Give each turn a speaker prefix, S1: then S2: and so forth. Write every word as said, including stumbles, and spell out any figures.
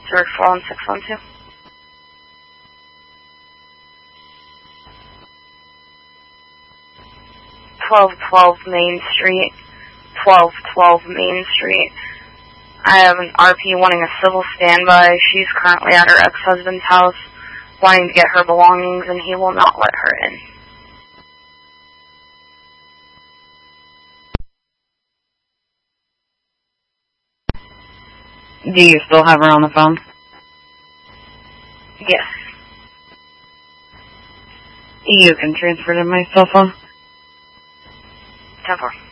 S1: Zero four one six one two. Twelve twelve Main Street. Twelve twelve Main Street. I have an R P wanting a civil standby. She's currently at her ex-husband's house, wanting to get her belongings, and he will not let her in.
S2: Do you still have her on the phone?
S1: Yes.
S2: You can transfer to my cell phone.
S1: ten four.